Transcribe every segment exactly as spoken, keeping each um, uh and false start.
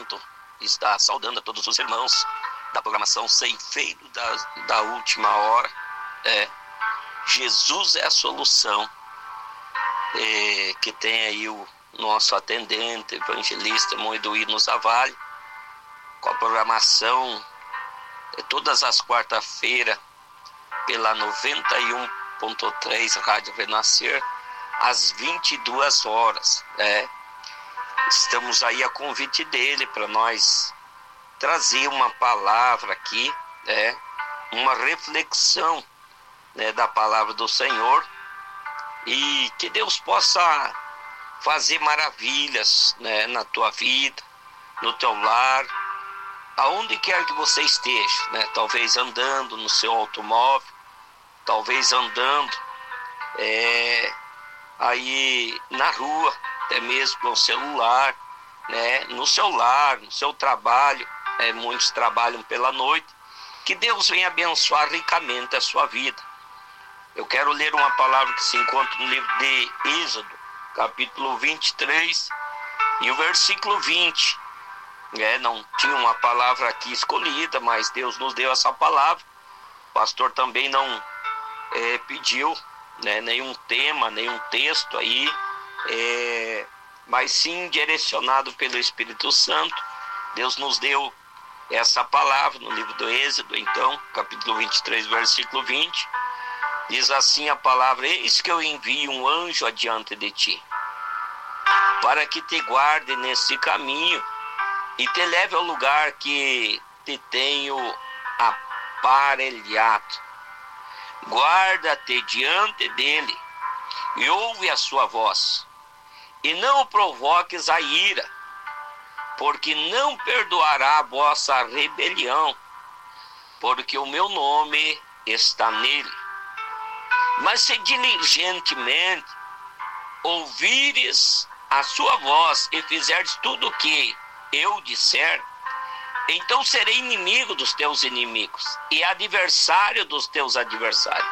momento está saudando a todos os irmãos da programação Ceifeiro da, da Última Hora. É, Jesus é a solução. É, que tem aí o nosso atendente, evangelista Moedoíno Zavalho, com a programação é, todas as quarta-feiras pela noventa e um ponto três Rádio Renascer, às vinte e duas horas. É. Estamos aí a convite dele para nós trazer uma palavra aqui, é, uma reflexão, né, da palavra do Senhor, e que Deus possa fazer maravilhas, né, na tua vida, no teu lar, aonde quer que você esteja, né? Talvez andando no seu automóvel, talvez andando é, aí na rua, até mesmo com o celular, né? No seu lar, no seu trabalho, é, muitos trabalham pela noite. Que Deus venha abençoar ricamente a sua vida. Eu quero ler uma palavra que se encontra no livro de Êxodo, capítulo vinte e três, e o versículo vinte. É, não tinha uma palavra aqui escolhida, mas Deus nos deu essa palavra. O pastor também não é, pediu, né, nenhum tema, nenhum texto aí, é, mas sim direcionado pelo Espírito Santo. Deus nos deu essa palavra no livro do Êxodo, então, capítulo vinte e três, versículo vinte. Diz assim a palavra: eis que eu envio um anjo adiante de ti, para que te guarde nesse caminho e te leve ao lugar que te tenho aparelhado. Guarda-te diante dele e ouve a sua voz, e não o provoques a ira, porque não perdoará a vossa rebelião, porque o meu nome está nele. Mas se diligentemente ouvires a sua voz e fizeres tudo o que eu disser, então serei inimigo dos teus inimigos e adversário dos teus adversários.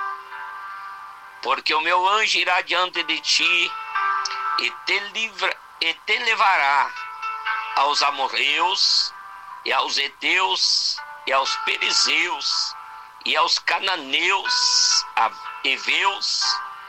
Porque o meu anjo irá diante de ti e te, livra, e te levará aos amorreus, e aos heteus, e aos perizeus, e aos cananeus, a heveus,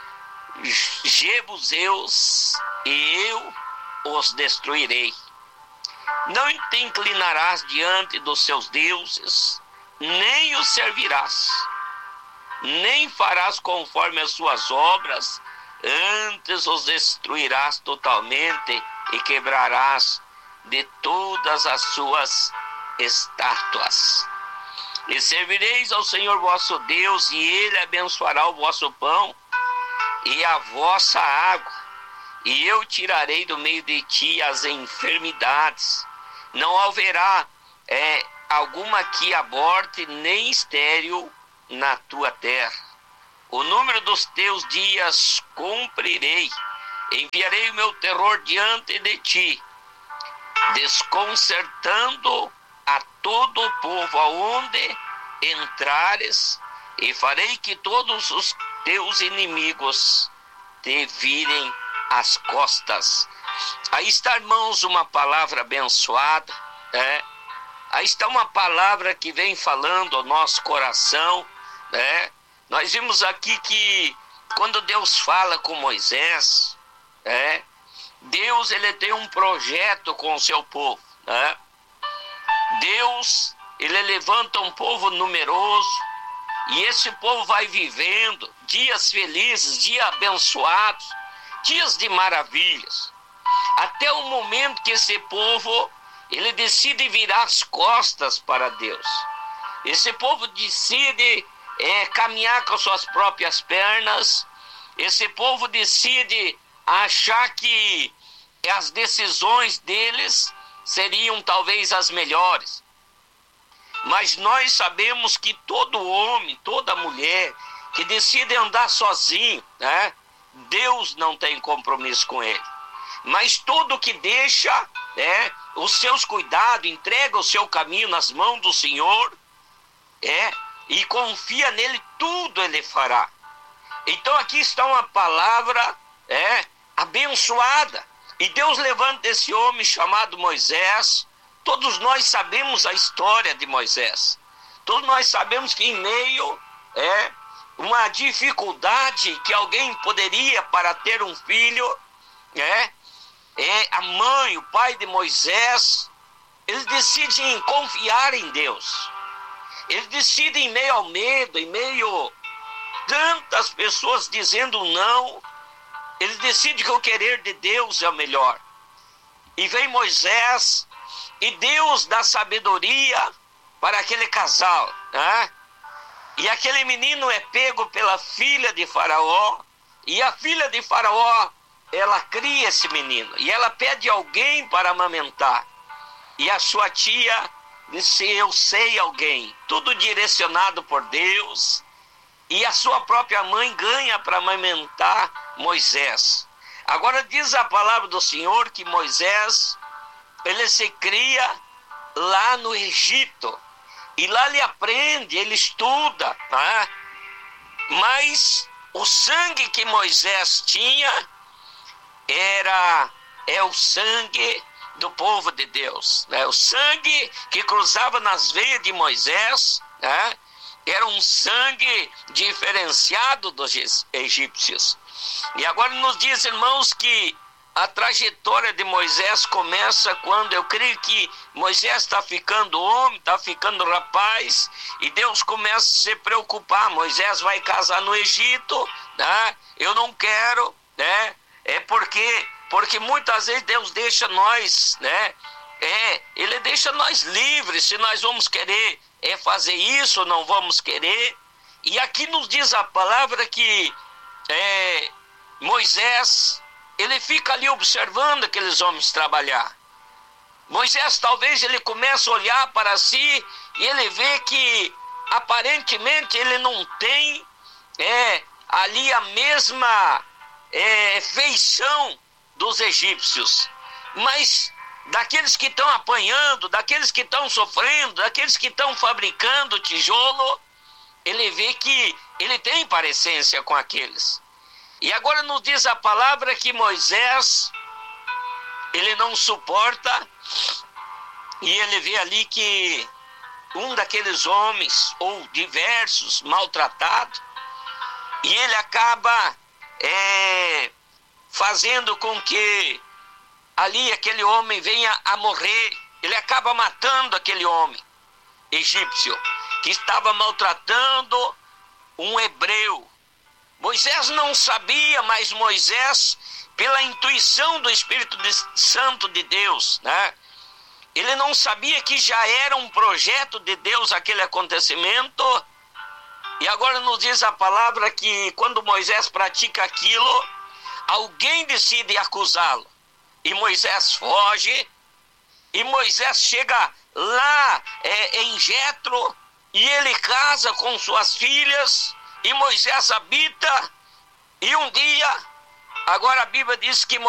jebuseus, e eu os destruirei. Não te inclinarás diante dos seus deuses, nem os servirás, nem farás conforme as suas obras, antes os destruirás totalmente e quebrarás de todas as suas estátuas. E servireis ao Senhor vosso Deus, e Ele abençoará o vosso pão e a vossa água, e eu tirarei do meio de ti as enfermidades. Não haverá é, alguma que aborte nem estéril na tua terra. O número dos teus dias cumprirei. Enviarei o meu terror diante de ti, desconcertando a todo o povo aonde entrares, e farei que todos os teus inimigos te virem as costas. Aí está, irmãos, uma palavra abençoada, né? Aí está uma palavra que vem falando ao nosso coração, né? Nós vimos aqui que quando Deus fala com Moisés, né? Deus, ele tem um projeto com o seu povo, né? Deus, ele levanta um povo numeroso, e esse povo vai vivendo dias felizes, dias abençoados, dias de maravilhas, até o momento que esse povo, ele decide virar as costas para Deus. Esse povo decide é, caminhar com as suas próprias pernas. Esse povo decide achar que as decisões deles seriam talvez as melhores. Mas nós sabemos que todo homem, toda mulher que decide andar sozinho, né? Deus não tem compromisso com ele. Mas todo que deixa, né, os seus cuidados, entrega o seu caminho nas mãos do Senhor, é, e confia nele, tudo ele fará. Então aqui está uma palavra é, abençoada. E Deus levanta esse homem chamado Moisés, todos nós sabemos a história de Moisés. Todos nós sabemos que em meio é uma dificuldade que alguém poderia para ter um filho, é, é a mãe, o pai de Moisés, eles decidem confiar em Deus. Eles decidem em meio ao medo, em meio tantas pessoas dizendo não, eles decidem que o querer de Deus é o melhor. E vem Moisés, e Deus dá sabedoria para aquele casal, né? E aquele menino é pego pela filha de Faraó, e a filha de Faraó, ela cria esse menino, e ela pede alguém para amamentar. E a sua tia disse, eu sei alguém, tudo direcionado por Deus. E a sua própria mãe ganha para amamentar Moisés. Agora diz a palavra do Senhor que Moisés, ele se cria lá no Egito. E lá ele aprende, ele estuda, tá? Mas o sangue que Moisés tinha era é o sangue do povo de Deus, né? O sangue que cruzava nas veias de Moisés, né? Era um sangue diferenciado dos egípcios. E agora nos diz, irmãos, que a trajetória de Moisés começa quando eu creio que Moisés está ficando homem, está ficando rapaz, e Deus começa a se preocupar. Moisés vai casar no Egito, né? Eu não quero, né? É porque, porque muitas vezes Deus deixa nós, né? É, Ele deixa nós livres, se nós vamos querer é fazer isso ou não vamos querer. E aqui nos diz a palavra que é, Moisés, ele fica ali observando aqueles homens trabalhar. Moisés talvez ele comece a olhar para si e ele vê que aparentemente ele não tem é, ali a mesma é, feição dos egípcios, mas daqueles que estão apanhando, daqueles que estão sofrendo, daqueles que estão fabricando tijolo, ele vê que ele tem parecência com aqueles. E agora nos diz a palavra que Moisés, ele não suporta, e ele vê ali que um daqueles homens, ou diversos, maltratados, e ele acaba é, fazendo com que ali aquele homem venha a morrer. Ele acaba matando aquele homem egípcio, que estava maltratando um hebreu. Moisés não sabia, mas Moisés, pela intuição do Espírito Santo de Deus, né? Ele não sabia que já era um projeto de Deus aquele acontecimento. E agora nos diz a palavra que quando Moisés pratica aquilo, alguém decide acusá-lo. E Moisés foge, e Moisés chega lá é, em Jetro, e ele casa com suas filhas, e Moisés habita, e um dia, agora a Bíblia diz que